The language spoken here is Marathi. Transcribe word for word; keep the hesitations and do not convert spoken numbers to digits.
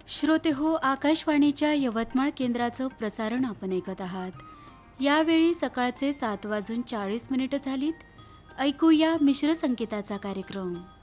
श्रोते हो, आकाशवाणीच्या यवतमाळ केंद्राचं प्रसारण आपण ऐकत आहात. यावेळी सकाळचे सात वाजून चाळीस मिनिटं झालीत. ऐकूया मिश्र संगीताचा कार्यक्रम.